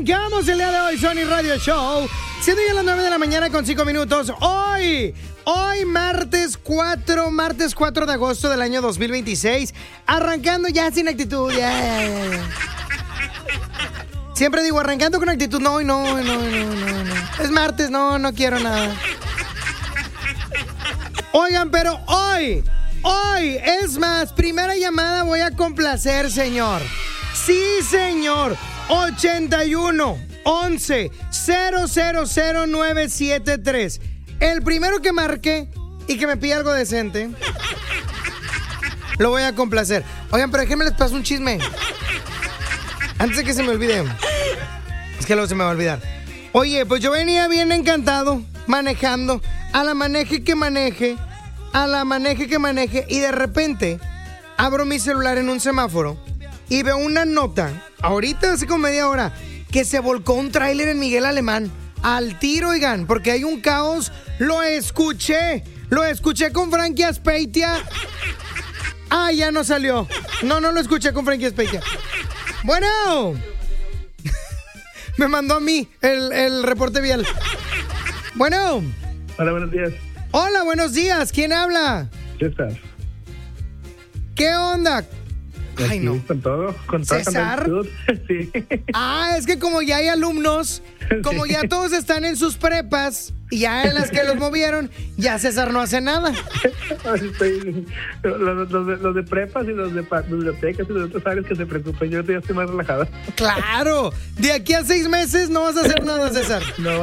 Arrancamos el día de hoy, Sony Radio Show. Siendo ya las 9 de la mañana con 5 minutos. Hoy martes 4 de agosto del año 2026. Arrancando ya sin actitud. Siempre digo, arrancando con actitud. No. Es martes, no quiero nada. Oigan, pero hoy, es más, primera llamada voy a complacer, señor. Sí, señor. 81 11 000973. El primero que marque y que me pida algo decente, lo voy a complacer. Oigan, pero déjenme les paso un chisme antes de que se me olvide. Es que luego se me va a olvidar. Oye, pues yo venía bien encantado manejando. A la maneje que maneje. Y de repente abro mi celular en un semáforo y veo una nota, ahorita hace como media hora, que se volcó un tráiler en Miguel Alemán. Al tiro, oigan, porque hay un caos. Lo escuché con Frankie Azpeitia. Ya no salió. No lo escuché con Frankie Azpeitia. Bueno. Me mandó a mí el reporte vial. Bueno. Hola, buenos días. Hola, buenos días. ¿Quién habla? César. ¿Qué onda? Ay, no. Con todo. ¿César? Sí. Es que como ya hay alumnos, como ya todos están en sus prepas y ya en las que los movieron, ya César no hace nada. Los de prepas y los de bibliotecas y los de otras áreas que se preocupen, yo ya estoy más relajado. Claro, de aquí a 6 meses no vas a hacer nada, César. No.